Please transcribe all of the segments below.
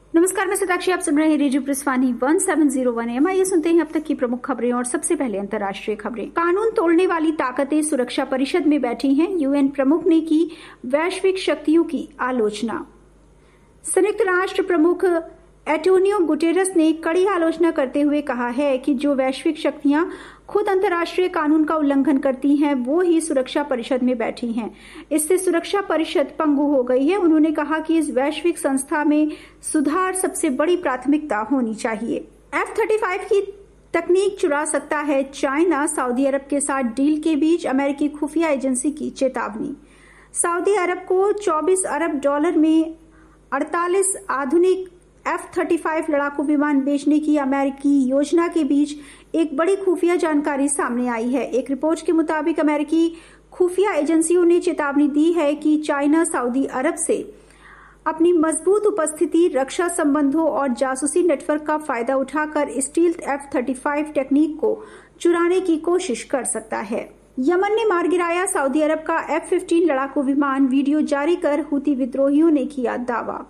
नमस्कार, मैं सताक्षी। आप सुन रहे हैं रेडियो प्रेसवानी 1701 एम। आइए सुनते हैं अब तक की प्रमुख खबरें और सबसे पहले अंतर्राष्ट्रीय खबरें। कानून तोड़ने वाली ताकतें सुरक्षा परिषद में बैठी हैं। यूएन प्रमुख ने की वैश्विक शक्तियों की आलोचना। संयुक्त राष्ट्र प्रमुख एंटोनियो गुटेरस ने कड़ी आलोचना करते हुए कहा है कि जो वैश्विक शक्तियां खुद अंतर्राष्ट्रीय कानून का उल्लंघन करती हैं, वो ही सुरक्षा परिषद में बैठी हैं। इससे सुरक्षा परिषद पंगु हो गई है। उन्होंने कहा कि इस वैश्विक संस्था में सुधार सबसे बड़ी प्राथमिकता होनी चाहिए। F-35 की तकनीक चुरा सकता है चाइना। सऊदी अरब के साथ डील के बीच अमेरिकी खुफिया एजेंसी की चेतावनी। सऊदी अरब को $24 अरब में 48 आधुनिक F-35 लड़ाकू विमान बेचने की अमेरिकी योजना के बीच एक बड़ी खुफिया जानकारी सामने आई है। एक रिपोर्ट के मुताबिक अमेरिकी खुफिया एजेंसियों ने चेतावनी दी है कि चाइना सऊदी अरब से अपनी मजबूत उपस्थिति, रक्षा संबंधों और जासूसी नेटवर्क का फायदा उठाकर स्टील्थ F-35 टेक्निक को चुराने की कोशिश कर सकता है। यमन ने मार गिराया सऊदी अरब का F-15 लड़ाकू विमान। वीडियो जारी कर हुती विद्रोहियों ने किया दावा।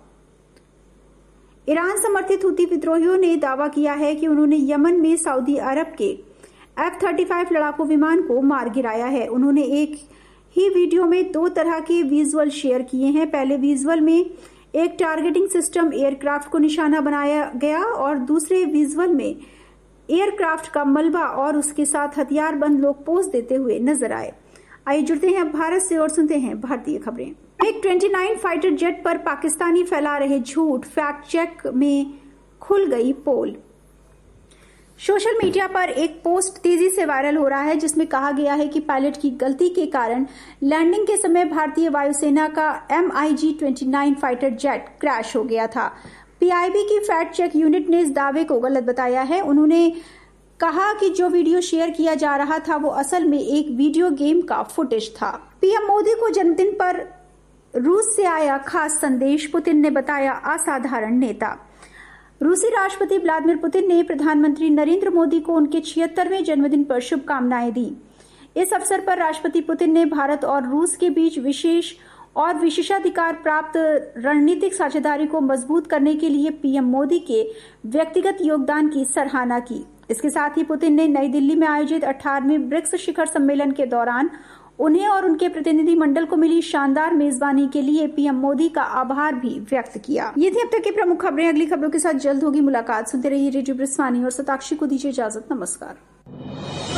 ईरान समर्थित हुती विद्रोहियों ने दावा किया है कि उन्होंने यमन में सऊदी अरब के F-35 लड़ाकू विमान को मार गिराया है। उन्होंने एक ही वीडियो में दो तरह के विजुअल शेयर किए हैं। पहले विजुअल में एक टारगेटिंग सिस्टम एयरक्राफ्ट को निशाना बनाया गया और दूसरे विजुअल में एयरक्राफ्ट का मलबा और उसके साथ हथियारबंद लोग पोज देते हुए नजर आए। आइए जुड़ते हैं अब भारत से और सुनते हैं भारतीय खबरें। MiG-29 फाइटर जेट पर पाकिस्तानी फैला रहे झूठ, फैक्ट चेक में खुल गई पोल। सोशल मीडिया पर एक पोस्ट तेजी से वायरल हो रहा है जिसमें कहा गया है कि पायलट की गलती के कारण लैंडिंग के समय भारतीय वायुसेना का MiG-29 फाइटर जेट क्रैश हो गया था। PIB की फैक्ट चेक यूनिट ने इस दावे को गलत बताया है। उन्होंने कहा कि जो वीडियो शेयर किया जा रहा था वो असल में एक वीडियो गेम का फुटेज था। पीएम मोदी को जन्मदिन पर रूस से आया खास संदेश, पुतिन ने बताया असाधारण नेता। रूसी राष्ट्रपति व्लादिमीर पुतिन ने प्रधानमंत्री नरेंद्र मोदी को उनके 76वें जन्मदिन पर शुभकामनाएं दी। इस अवसर पर राष्ट्रपति पुतिन ने भारत और रूस के बीच विशेष और विशेषाधिकार प्राप्त रणनीतिक साझेदारी को मजबूत करने के लिए पीएम मोदी के व्यक्तिगत योगदान की सराहना की। इसके साथ ही पुतिन ने नई दिल्ली में आयोजित 18वें ब्रिक्स शिखर सम्मेलन के दौरान उन्हें और उनके प्रतिनिधि मंडल को मिली शानदार मेजबानी के लिए पीएम मोदी का आभार भी व्यक्त किया। ये थी अब तक की प्रमुख खबरें। अगली खबरों के साथ जल्द होगी मुलाकात। सुनते रहिए रेडियो प्रेसवानी और सताक्षी को दीजिए इजाजत। नमस्कार।